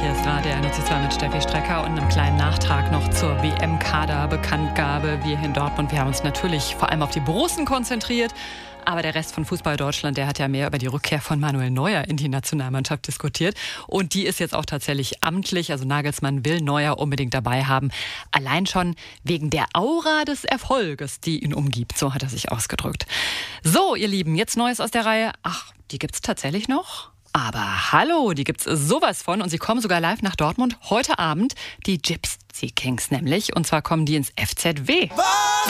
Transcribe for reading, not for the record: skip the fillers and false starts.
Hier ist Radio 102 mit Steffi Strecker und einem kleinen Nachtrag noch zur WM-Kader-Bekanntgabe. Wir hier in Dortmund, wir haben uns natürlich vor allem auf die Borussen konzentriert. Aber der Rest von Fußball Deutschland, der hat ja mehr über die Rückkehr von Manuel Neuer in die Nationalmannschaft diskutiert. Und die ist jetzt auch tatsächlich amtlich. Also Nagelsmann will Neuer unbedingt dabei haben. Allein schon wegen der Aura des Erfolges, die ihn umgibt. So hat er sich ausgedrückt. So, ihr Lieben, jetzt Neues aus der Reihe. Ach, die gibt's tatsächlich noch? Aber hallo, die gibt's sowas von. Und sie kommen sogar live nach Dortmund heute Abend. Die Gypsy Kings nämlich. Und zwar kommen die ins FZW.